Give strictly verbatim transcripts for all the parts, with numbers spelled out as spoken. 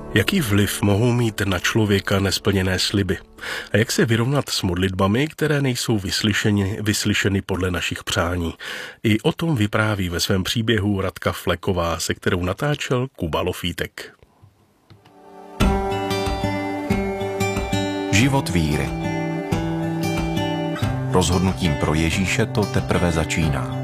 Jaký vliv mohou mít na člověka nesplněné sliby? A jak se vyrovnat s modlitbami, které nejsou vyslyšeny, vyslyšeny podle našich přání? I o tom vypráví ve svém příběhu Radka Fleková, se kterou natáčel Kuba Lofítek. Život víry. Rozhodnutím pro Ježíše to teprve začíná.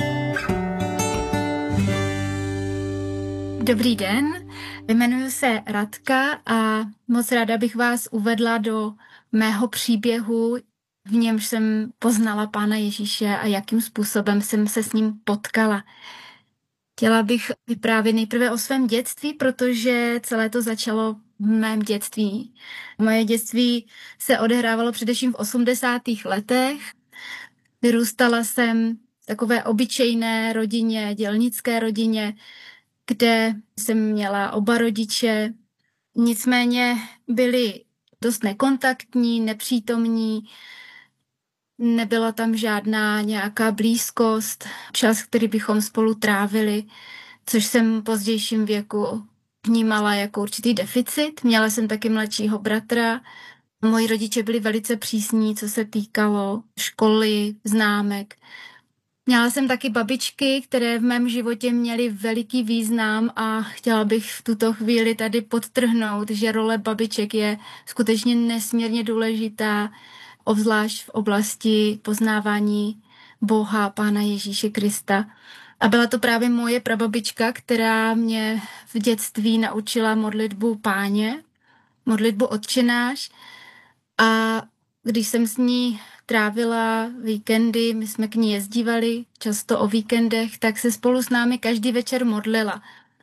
Dobrý den, jmenuji se Radka a moc ráda bych vás uvedla do mého příběhu, v němž jsem poznala Pána Ježíše a jakým způsobem jsem se s ním potkala. Chtěla bych vyprávět nejprve o svém dětství, protože celé to začalo v mém dětství. Moje dětství se odehrávalo především v osmdesátých letech. Vyrůstala jsem v takové obyčejné rodině, dělnické rodině, kde jsem měla oba rodiče, nicméně byli dost nekontaktní, nepřítomní, nebyla tam žádná nějaká blízkost, čas, který bychom spolu trávili, což jsem v pozdějším věku vnímala jako určitý deficit. Měla jsem taky mladšího bratra. Moji rodiče byli velice přísní, co se týkalo školy, známek. Měla jsem taky babičky, které v mém životě měly veliký význam a chtěla bych v tuto chvíli tady podtrhnout, že role babiček je skutečně nesmírně důležitá, obzvlášť v oblasti poznávání Boha, Pána Ježíše Krista. A byla to právě moje prababička, která mě v dětství naučila modlitbu Páně, modlitbu Otčenáš, a když jsem s ní trávila víkendy, my jsme k ní jezdívali často o víkendech, tak se spolu s námi každý večer modlila.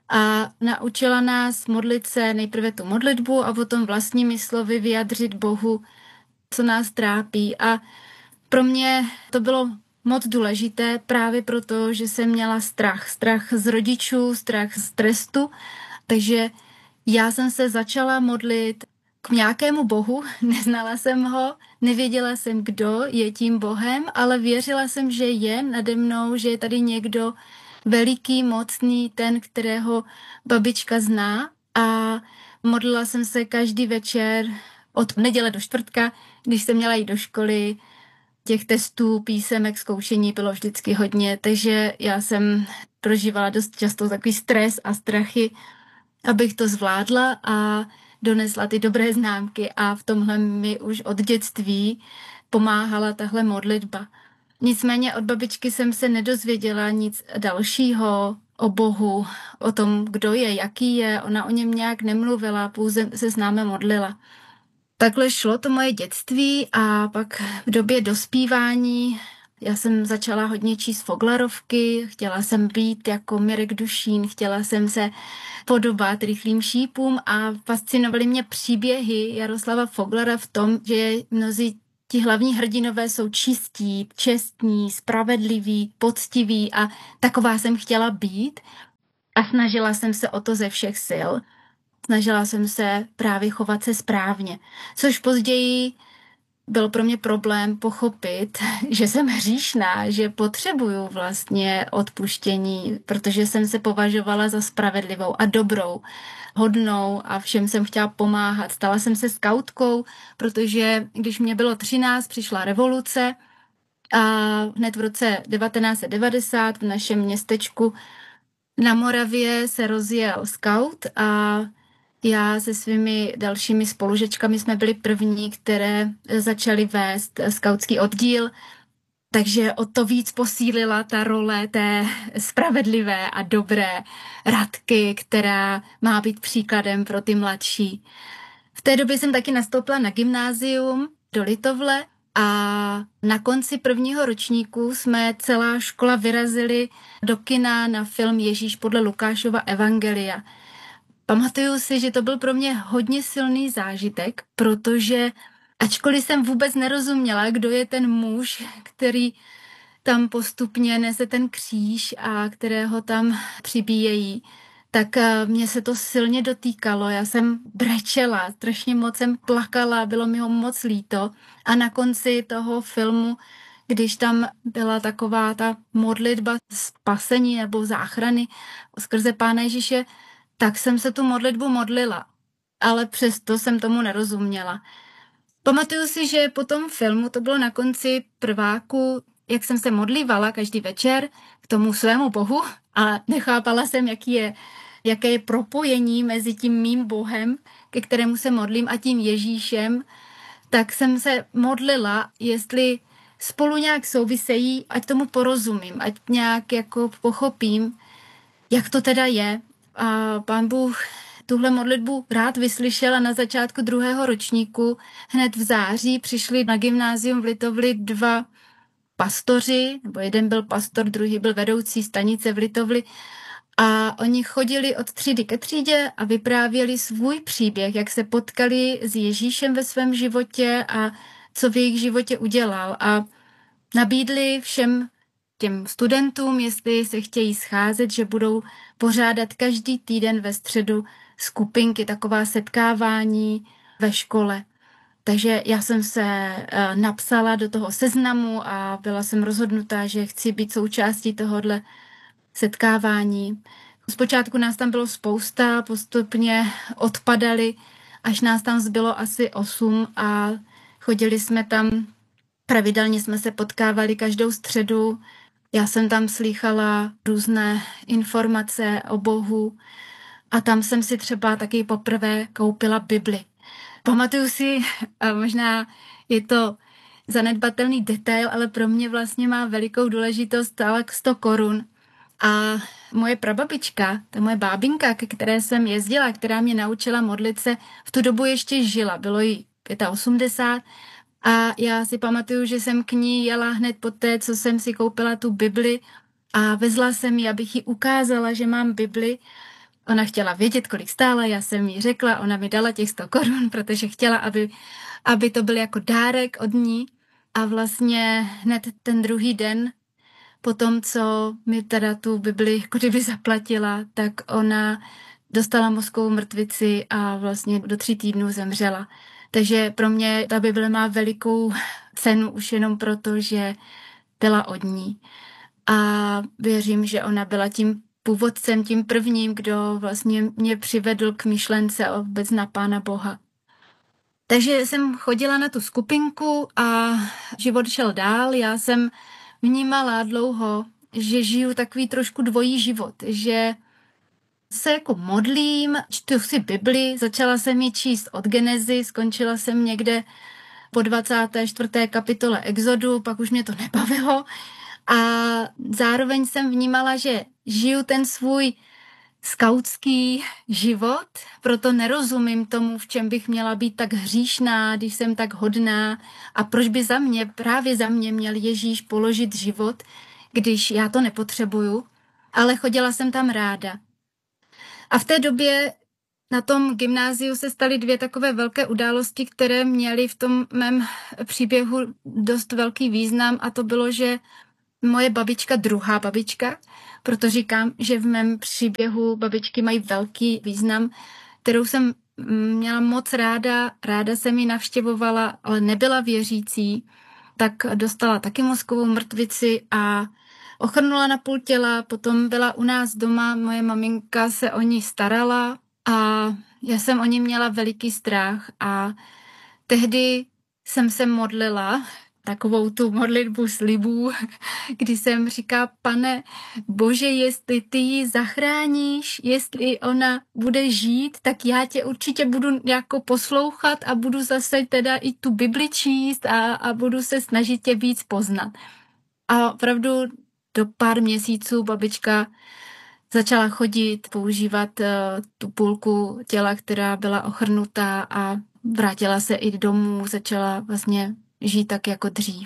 A naučila nás modlit se nejprve tu modlitbu a potom vlastními slovy vyjadřit Bohu, co nás trápí. A pro mě to bylo moc důležité právě proto, že jsem měla strach. Strach z rodičů, strach z trestu. Takže já jsem se začala modlit k nějakému bohu, neznala jsem ho, nevěděla jsem, kdo je tím bohem, ale věřila jsem, že je nade mnou, že je tady někdo veliký, mocný, ten, kterého babička zná, a modlila jsem se každý večer od neděle do čtvrtka, když jsem měla jít do školy. Těch testů, písemek, zkoušení bylo vždycky hodně, takže já jsem prožívala dost často takový stres a strachy, abych to zvládla a donesla ty dobré známky, a v tomhle mi už od dětství pomáhala tahle modlitba. Nicméně od babičky jsem se nedozvěděla nic dalšího o Bohu, o tom, kdo je, jaký je. Ona o něm nějak nemluvila, pouze se s námi modlila. Takhle šlo to moje dětství a pak v době dospívání já jsem začala hodně číst Foglarovky, chtěla jsem být jako Mirek Dušín, chtěla jsem se podobat Rychlým šípům a fascinovaly mě příběhy Jaroslava Foglara v tom, že mnozí ti hlavní hrdinové jsou čistí, čestní, spravedliví, poctiví, a taková jsem chtěla být a snažila jsem se o to ze všech sil. Snažila jsem se právě chovat se správně, což později byl pro mě problém pochopit, že jsem hříšná, že potřebuju vlastně odpuštění, protože jsem se považovala za spravedlivou a dobrou, hodnou a všem jsem chtěla pomáhat. Stala jsem se skautkou, protože když mě bylo třináct, přišla revoluce a hned v roce devatenáct set devadesát v našem městečku na Moravě se rozjel skaut a já se svými dalšími spolužečkami jsme byli první, které začaly vést skautský oddíl, takže o to víc posílila ta role té spravedlivé a dobré Radky, která má být příkladem pro ty mladší. V té době jsem taky nastoupila na gymnázium do Litovle a na konci prvního ročníku jsme celá škola vyrazili do kina na film Ježíš podle Lukášova evangelia. Pamatuju si, že to byl pro mě hodně silný zážitek, protože ačkoliv jsem vůbec nerozuměla, kdo je ten muž, který tam postupně nese ten kříž a kterého tam přibíjejí, tak mě se to silně dotýkalo. Já jsem brečela, strašně moc jsem plakala, bylo mi ho moc líto. A na konci toho filmu, když tam byla taková ta modlitba spasení nebo záchrany skrze Pána Ježíše, tak jsem se tu modlitbu modlila. ale přesto jsem tomu nerozuměla. Pamatuju si, že po tom filmu, to bylo na konci prváku, jak jsem se modlívala každý večer k tomu svému Bohu a nechápala jsem, jaký je, jaké je propojení mezi tím mým Bohem, ke kterému se modlím, a tím Ježíšem, tak jsem se modlila, jestli spolu nějak souvisejí, ať tomu porozumím, ať nějak jako pochopím, jak to teda je. A Pán Bůh tuhle modlitbu rád vyslyšela. Na začátku druhého ročníku, hned v září, přišli na gymnázium v Litovli dva pastoři, nebo jeden byl pastor, druhý byl vedoucí stanice v Litovli, a oni chodili od třídy ke třídě a vyprávěli svůj příběh, jak se potkali s Ježíšem ve svém životě a co v jejich životě udělal. A nabídli všem těm studentům, jestli se chtějí scházet, že budou pořádat každý týden ve středu skupinky, taková setkávání ve škole. Takže já jsem se napsala do toho seznamu a byla jsem rozhodnutá, že chci být součástí tohohle setkávání. Zpočátku nás tam bylo spousta, postupně odpadali, až nás tam zbylo asi osm a chodili jsme tam, pravidelně jsme se potkávali každou středu. Já jsem tam slýchala různé informace o Bohu a tam jsem si třeba taky poprvé koupila Bibli. Pamatuju si, a možná je to zanedbatelný detail, ale pro mě vlastně má velikou důležitost, stála sto korun. A moje prababička, ta moje bábinka, ke které jsem jezdila, která mě naučila modlit se, v tu dobu ještě žila, bylo jí osmdesát pět. A já si pamatuju, že jsem k ní jela hned po té, co jsem si koupila tu Bibli a vezla jsem ji, abych jí ukázala, že mám Bibli. Ona chtěla vědět, kolik stála, já jsem jí řekla, ona mi dala těch sto korun, protože chtěla, aby, aby to byl jako dárek od ní. A vlastně hned ten druhý den, po tom, co mi teda tu Bibli jako kdyby zaplatila, tak ona dostala mozkovou mrtvici a vlastně do tří týdnů zemřela. Takže pro mě ta Bible má velikou cenu už jenom proto, že byla od ní. A věřím, že ona byla tím původcem, tím prvním, kdo vlastně mě přivedl k myšlence vůbec na Pána Boha. Takže jsem chodila na tu skupinku a život šel dál. Já jsem vnímala dlouho, že žiju takový trošku dvojí život, že se jako modlím, čtu si Bibli, začala jsem ji číst od Genezy, skončila jsem někde po dvacáté čtvrté kapitole Exodu, pak už mě to nebavilo a zároveň jsem vnímala, že žiju ten svůj skautský život, proto nerozumím tomu, v čem bych měla být tak hříšná, když jsem tak hodná a proč by za mě, právě za mě měl Ježíš položit život, když já to nepotřebuju, ale chodila jsem tam ráda. A v té době na tom gymnáziu se staly dvě takové velké události, které měly v tom mém příběhu dost velký význam a to bylo, že moje babička, druhá babička, proto říkám, že v mém příběhu babičky mají velký význam, kterou jsem měla moc ráda, ráda jsem ji navštěvovala, ale nebyla věřící, tak dostala taky mozkovou mrtvici a ochrnula na půl těla, potom byla u nás doma, moje maminka se o ní starala a já jsem o ní měla veliký strach a tehdy jsem se modlila takovou tu modlitbu slibů, kdy jsem říká, Pane Bože, jestli ty ji zachráníš, jestli ona bude žít, tak já tě určitě budu jako poslouchat a budu zase teda i tu Bibli číst a, a budu se snažit tě víc poznat. A opravdu do pár měsíců babička začala chodit, používat uh, tu půlku těla, která byla ochrnutá a vrátila se i domů, začala vlastně žít tak jako dřív.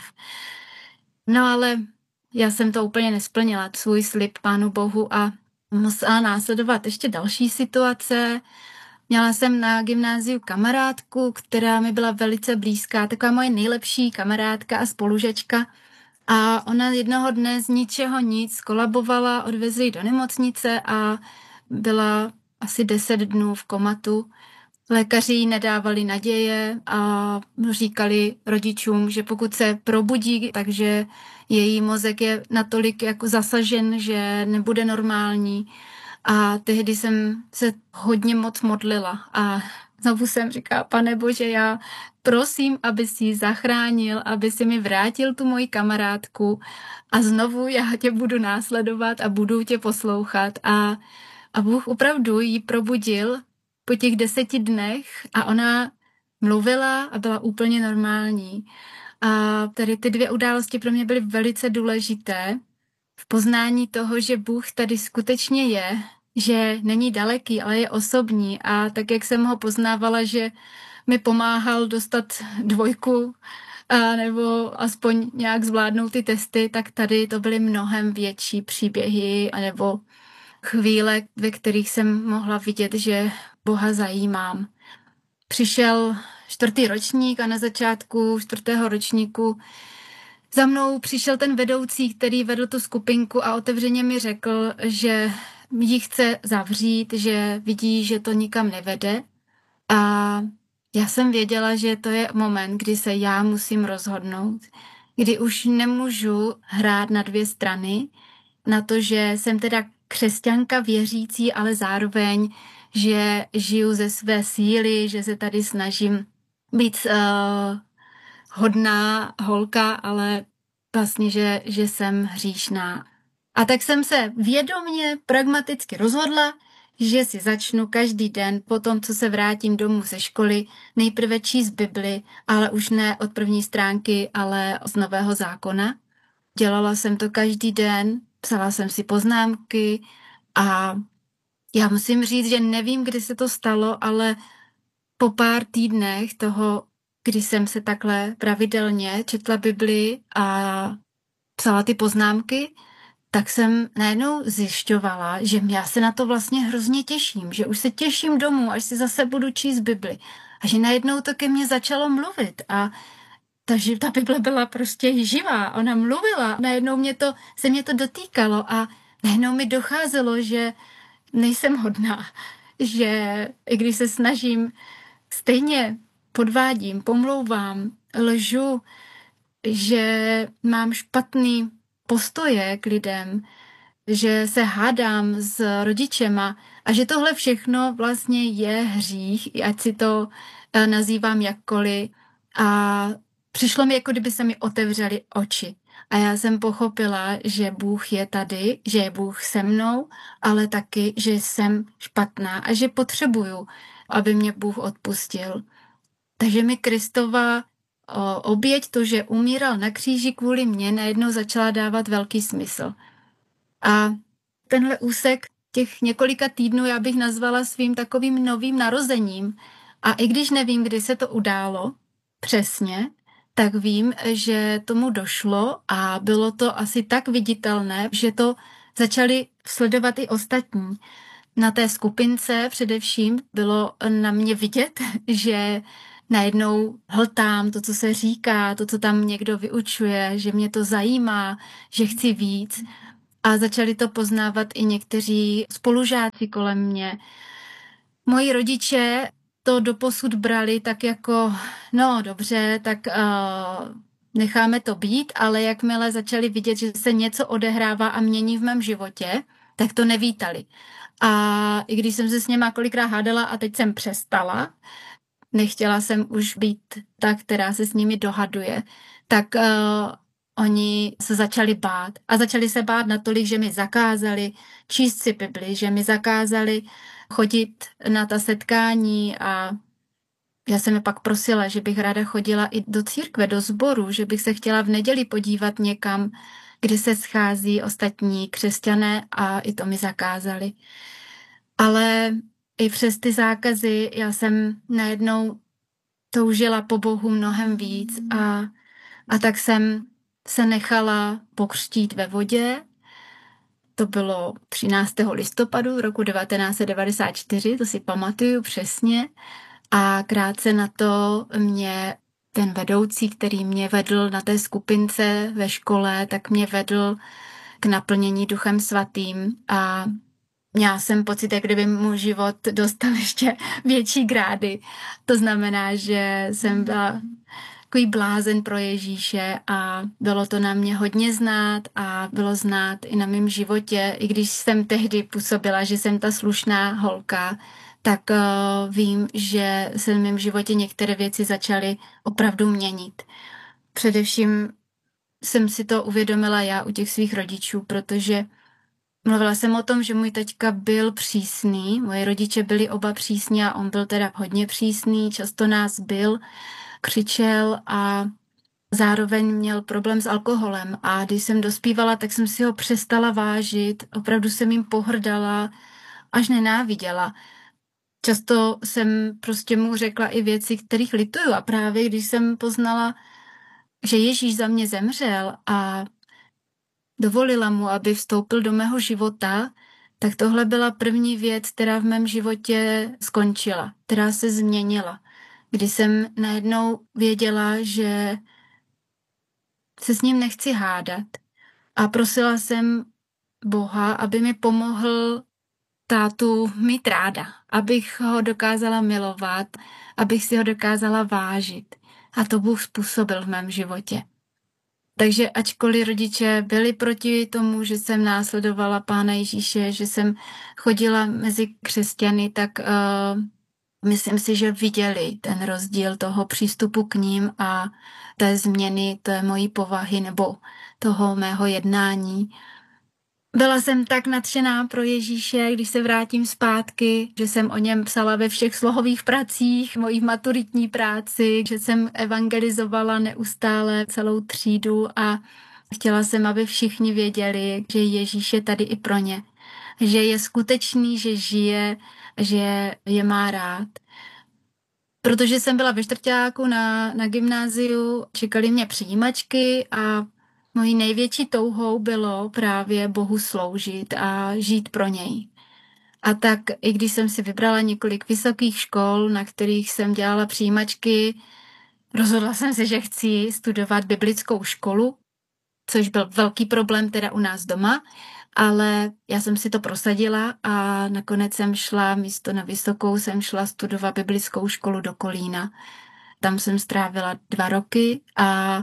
No ale já jsem to úplně nesplnila, svůj slib Pánu Bohu a musela následovat ještě další situace. Měla jsem na gymnáziu kamarádku, která mi byla velice blízká, taková moje nejlepší kamarádka a spolužačka. A ona jednoho dne z ničeho nic kolabovala, odvezli ji do nemocnice a byla asi deset dnů v komatu. Lékaři jí nedávali naděje a říkali rodičům, že pokud se probudí, takže její mozek je natolik jako zasažen, že nebude normální. A tehdy jsem se hodně moc modlila a znovu jsem říkala, Pane Bože, já prosím, aby si ji zachránil, aby si mi vrátil tu moji kamarádku a znovu já tě budu následovat a budu tě poslouchat. A, a Bůh opravdu ji probudil po těch deseti dnech a ona mluvila a byla úplně normální. A tady ty dvě události pro mě byly velice důležité v poznání toho, že Bůh tady skutečně je, že není daleký, ale je osobní. A tak, jak jsem ho poznávala, že mi pomáhal dostat dvojku a nebo aspoň nějak zvládnout ty testy, tak tady to byly mnohem větší příběhy anebo chvíle, ve kterých jsem mohla vidět, že Boha zajímám. Přišel čtvrtý ročník a na začátku čtvrtého ročníku za mnou přišel ten vedoucí, který vedl tu skupinku a otevřeně mi řekl, že ji chce zavřít, že vidí, že to nikam nevede. A já jsem věděla, že to je moment, kdy se já musím rozhodnout, kdy už nemůžu hrát na dvě strany, na to, že jsem teda křesťanka věřící, ale zároveň, že žiju ze své síly, že se tady snažím být uh, hodná holka, ale vlastně, že, že jsem hříšná. A tak jsem se vědomně, pragmaticky rozhodla, že si začnu každý den po tom, co se vrátím domů ze školy, nejprve číst Bibli, ale už ne od první stránky, ale z Nového zákona. Dělala jsem to každý den, psala jsem si poznámky a já musím říct, že nevím, kdy se to stalo, ale po pár týdnech toho, kdy jsem se takhle pravidelně četla Bibli a psala ty poznámky, tak jsem najednou zjišťovala, že já se na to vlastně hrozně těším, že už se těším domů, až si zase budu číst Bibli. A že najednou to ke mně začalo mluvit a takže ta Bible byla prostě živá, ona mluvila, najednou mě to, se mě to dotýkalo a najednou mi docházelo, že nejsem hodná, že i když se snažím, stejně podvádím, pomlouvám, lžu, že mám špatný postoje k lidem, že se hádám s rodičema a že tohle všechno vlastně je hřích, ať si to nazývám jakkoliv. A přišlo mi, jako kdyby se mi otevřely oči. A já jsem pochopila, že Bůh je tady, že je Bůh se mnou, ale taky, že jsem špatná a že potřebuju, aby mě Bůh odpustil. Takže mi Kristova oběť, to, že umíral na kříži kvůli mně, najednou začala dávat velký smysl. A tenhle úsek těch několika týdnů já bych nazvala svým takovým novým narozením. A i když nevím, kdy se to událo přesně, tak vím, že tomu došlo a bylo to asi tak viditelné, že to začali sledovat i ostatní. Na té skupince především bylo na mě vidět, že najednou hltám to, co se říká, to, co tam někdo vyučuje, že mě to zajímá, že chci víc. A začali to poznávat i někteří spolužáci kolem mě. Moji rodiče to doposud brali tak jako, no dobře, tak uh, necháme to být, ale jakmile začali vidět, že se něco odehrává a mění v mém životě, tak to nevítali. A i když jsem se s něma kolikrát hádala a teď jsem přestala, nechtěla jsem už být ta, která se s nimi dohaduje, tak uh, oni se začali bát. A začali se bát natolik, že mi zakázali číst si Bibli, že mi zakázali chodit na ta setkání a já jsem je pak prosila, že bych ráda chodila i do církve, do sboru, že bych se chtěla v neděli podívat někam, kde se schází ostatní křesťané a i to mi zakázali. Ale i přes ty zákazy já jsem najednou toužila po Bohu mnohem víc a, a tak jsem se nechala pokřtít ve vodě. To bylo třináctého listopadu roku devatenáct set devadesát čtyři, to si pamatuju přesně. A krátce na to mě ten vedoucí, který mě vedl na té skupince ve škole, tak mě vedl k naplnění Duchem Svatým a měla jsem pocit, jak kdyby můj život dostal ještě větší grády. To znamená, že jsem byla takový blázen pro Ježíše a bylo to na mě hodně znát a bylo znát i na mém životě, i když jsem tehdy působila, že jsem ta slušná holka, tak uh, vím, že se v mém životě některé věci začaly opravdu měnit. Především jsem si to uvědomila já u těch svých rodičů, protože mluvila jsem o tom, že můj taťka byl přísný, moje rodiče byli oba přísní a on byl teda hodně přísný, často nás byl, křičel a zároveň měl problém s alkoholem. A když jsem dospívala, tak jsem si ho přestala vážit, opravdu jsem jim pohrdala, až nenáviděla. Často jsem prostě mu řekla i věci, kterých lituju a právě když jsem poznala, že Ježíš za mě zemřel a dovolila mu, aby vstoupil do mého života, tak tohle byla první věc, která v mém životě skončila, která se změnila. Kdy jsem najednou věděla, že se s ním nechci hádat a prosila jsem Boha, aby mi pomohl tátu mít ráda, abych ho dokázala milovat, abych si ho dokázala vážit. A to Bůh způsobil v mém životě. Takže ačkoliv rodiče byli proti tomu, že jsem následovala Pána Ježíše, že jsem chodila mezi křesťany, tak uh, myslím si, že viděli ten rozdíl toho přístupu k ním a té změny té mojí povahy nebo toho mého jednání. Byla jsem tak nadšená pro Ježíše, když se vrátím zpátky, že jsem o něm psala ve všech slohových pracích, mojí maturitní práci, že jsem evangelizovala neustále celou třídu a chtěla jsem, aby všichni věděli, že Ježíš je tady i pro ně. Že je skutečný, že žije, že je má rád. Protože jsem byla ve čtvrťáku na, na gymnáziu, čekaly mě přijímačky a mojí největší touhou bylo právě Bohu sloužit a žít pro něj. A tak i když jsem si vybrala několik vysokých škol, na kterých jsem dělala přijímačky, rozhodla jsem se, že chci studovat biblickou školu, což byl velký problém teda u nás doma, ale já jsem si to prosadila a nakonec jsem šla, místo na vysokou, jsem šla studovat biblickou školu do Kolína. Tam jsem strávila dva roky a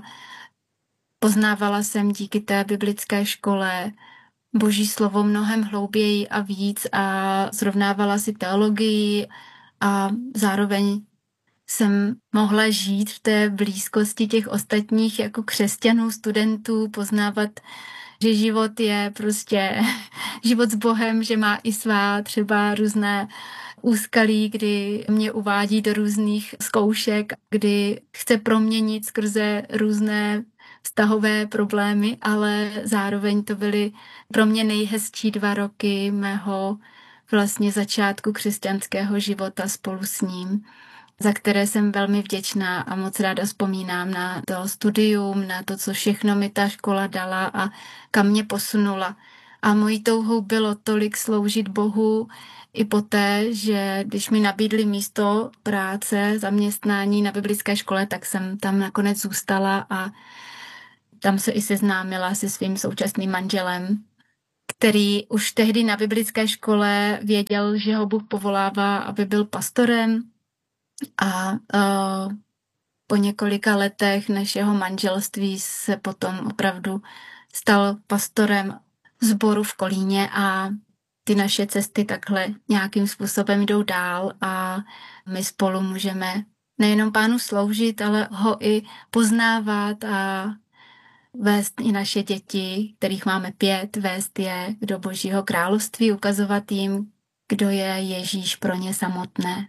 poznávala jsem díky té biblické škole Boží slovo mnohem hlouběji a víc a srovnávala si teologii a zároveň jsem mohla žít v té blízkosti těch ostatních jako křesťanů, studentů, poznávat, že život je prostě život s Bohem, že má i svá třeba různé úskalí, kdy mě uvádí do různých zkoušek, kdy chce proměnit skrze různé vztahové problémy, ale zároveň to byly pro mě nejhezčí dva roky mého vlastně začátku křesťanského života spolu s ním, za které jsem velmi vděčná a moc ráda vzpomínám na to studium, na to, co všechno mi ta škola dala a kam mě posunula. A mojí touhou bylo tolik sloužit Bohu i poté, že když mi nabídli místo práce, zaměstnání na biblické škole, tak jsem tam nakonec zůstala a tam se i seznámila se svým současným manželem, který už tehdy na biblické škole věděl, že ho Bůh povolává, aby byl pastorem. A uh, po několika letech našeho manželství se potom opravdu stal pastorem sboru v Kolíně a ty naše cesty takhle nějakým způsobem jdou dál a my spolu můžeme nejenom Pánu sloužit, ale ho i poznávat a vést i naše děti, kterých máme pět, vést je do Božího království, ukazovat jim, kdo je Ježíš pro ně samotné.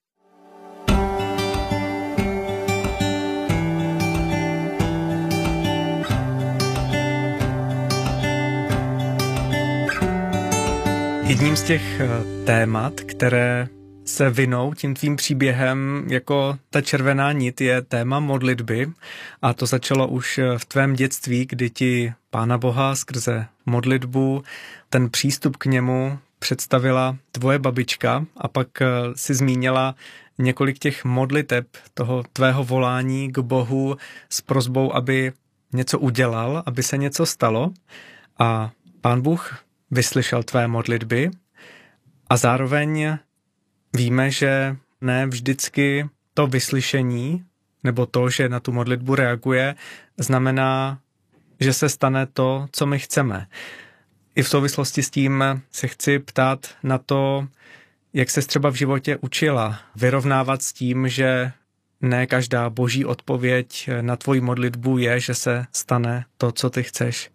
Jedním z těch témat, které se vinou tím tvým příběhem jako ta červená nit, je téma modlitby a to začalo už v tvém dětství, kdy ti Pána Boha skrze modlitbu, ten přístup k němu představila tvoje babička a pak si zmínila několik těch modliteb toho tvého volání k Bohu s prosbou, aby něco udělal, aby se něco stalo a Pán Bůh vyslyšel tvé modlitby a zároveň víme, že ne vždycky to vyslyšení nebo to, že na tu modlitbu reaguje, znamená, že se stane to, co my chceme. I v souvislosti s tím se chci ptát na to, jak ses třeba v životě učila vyrovnávat s tím, že ne každá boží odpověď na tvoji modlitbu je, že se stane to, co ty chceš.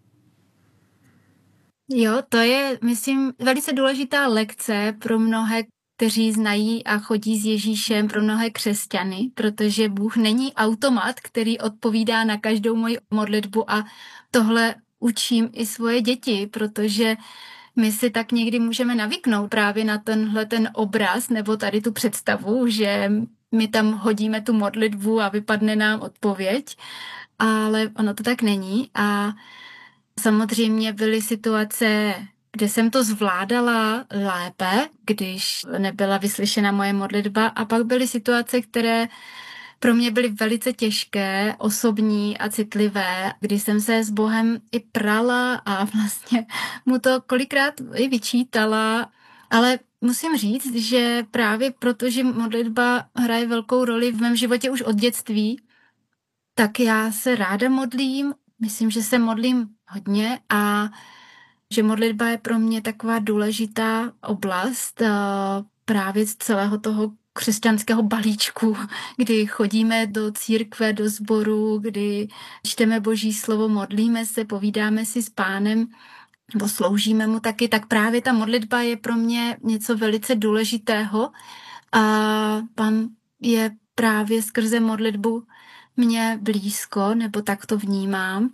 Jo, to je, myslím, velice důležitá lekce pro mnohé, kteří znají a chodí s Ježíšem, pro mnohé křesťany, protože Bůh není automat, který odpovídá na každou moji modlitbu, a tohle učím i svoje děti, protože my si tak někdy můžeme navyknout právě na tenhle ten obraz nebo tady tu představu, že my tam hodíme tu modlitbu a vypadne nám odpověď, ale ono to tak není. A samozřejmě byly situace, kde jsem to zvládala lépe, když nebyla vyslyšena moje modlitba, a pak byly situace, které pro mě byly velice těžké, osobní a citlivé, kdy jsem se s Bohem i prala a vlastně mu to kolikrát i vyčítala, ale musím říct, že právě protože modlitba hraje velkou roli v mém životě už od dětství, tak já se ráda modlím, myslím, že se modlím hodně a že modlitba je pro mě taková důležitá oblast právě z celého toho křesťanského balíčku, kdy chodíme do církve, do sboru, kdy čteme Boží slovo, modlíme se, povídáme si s Pánem, nebo sloužíme mu taky, tak právě ta modlitba je pro mě něco velice důležitého a Pán je právě skrze modlitbu mě blízko, nebo tak to vnímám,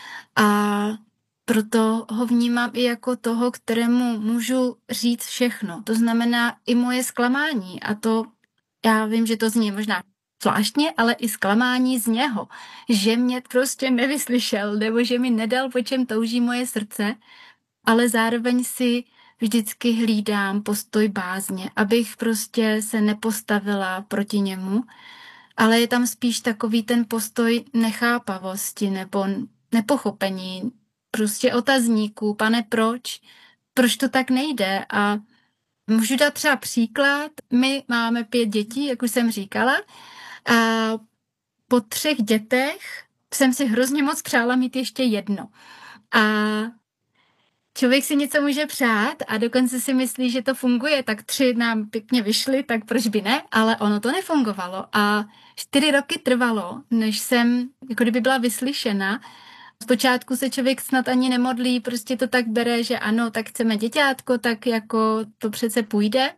a proto ho vnímám i jako toho, kterému můžu říct všechno. To znamená i moje zklamání, a to já vím, že to zní možná zvláštně, ale i zklamání z něho, že mě prostě nevyslyšel, nebo že mi nedal, po čem touží moje srdce, ale zároveň si vždycky hlídám postoj bázně, abych prostě se nepostavila proti němu, ale je tam spíš takový ten postoj nechápavosti nebo nepochopení, prostě otazníků, pane, proč? Proč to tak nejde? A můžu dát třeba příklad. My máme pět dětí, jak už jsem říkala, a po třech dětech jsem si hrozně moc přála mít ještě jedno. A člověk si něco může přát a dokonce si myslí, že to funguje, tak tři nám pěkně vyšly, tak proč by ne? Ale ono to nefungovalo. A čtyři roky trvalo, než jsem jako kdyby byla vyslyšena. Zpočátku se člověk snad ani nemodlí, prostě to tak bere, že ano, tak chceme děťátko, tak jako to přece půjde.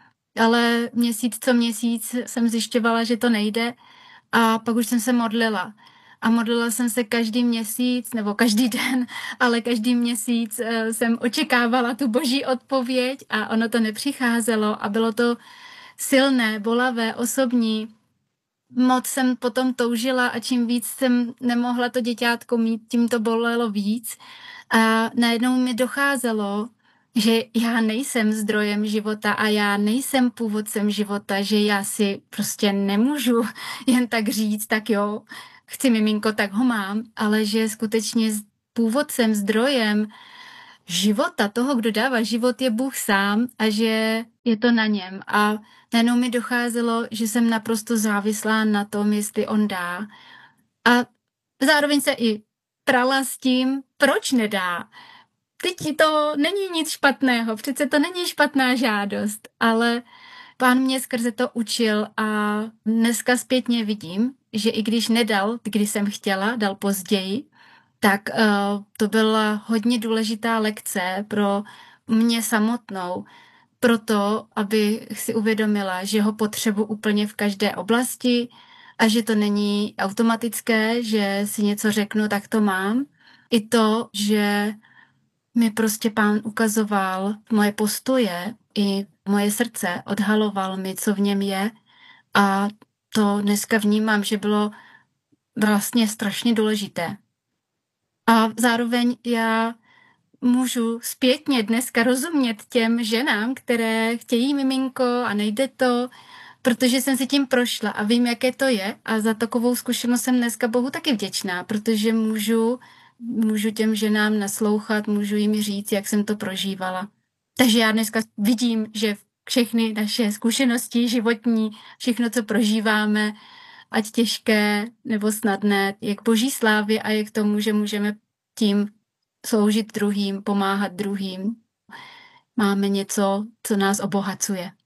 Ale měsíc co měsíc jsem zjišťovala, že to nejde, a pak už jsem se modlila. A modlila jsem se každý měsíc, nebo každý den, ale každý měsíc jsem očekávala tu boží odpověď a ono to nepřicházelo a bylo to silné, bolavé, osobní. Moc jsem potom toužila a čím víc jsem nemohla to děťátko mít, tím to bolelo víc. A najednou mi docházelo, že já nejsem zdrojem života a já nejsem původcem života, že já si prostě nemůžu jen tak říct, tak jo, chci miminko, tak ho mám, ale že skutečně původcem, zdrojem života, toho, kdo dává život, je Bůh sám a že je to na něm. A najednou mi docházelo, že jsem naprosto závislá na tom, jestli on dá. A zároveň se i prala s tím, proč nedá. Teď to není nic špatného, přece to není špatná žádost, ale Pán mě skrze to učil a dneska zpětně vidím, že i když nedal, když jsem chtěla, dal později, tak uh, to byla hodně důležitá lekce pro mě samotnou, proto, abych si uvědomila, že ho potřebuji úplně v každé oblasti a že to není automatické, že si něco řeknu, tak to mám. I to, že mi prostě Pán ukazoval moje postoje i moje srdce, odhaloval mi, co v něm je, a to dneska vnímám, že bylo vlastně strašně důležité. A zároveň já můžu zpětně dneska rozumět těm ženám, které chtějí miminko a nejde to, protože jsem si tím prošla a vím, jaké to je, a za takovou zkušenost jsem dneska Bohu taky vděčná, protože můžu, můžu těm ženám naslouchat, můžu jim říct, jak jsem to prožívala. Takže já dneska vidím, že všechny naše zkušenosti životní, všechno, co prožíváme, ať těžké nebo snadné, je k Boží slávě a je k tomu, že můžeme tím sloužit druhým, pomáhat druhým. Máme něco, co nás obohacuje.